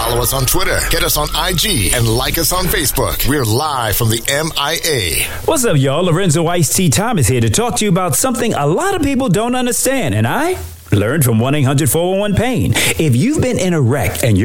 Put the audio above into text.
Follow us on Twitter, get us on IG, and like us on Facebook. We're live from the MIA. What's up, y'all? Lorenzo Ice-T Thomas here to talk to you about something a lot of people don't understand, and I learned from 1-800-411-PAIN. If you've been in a wreck and you're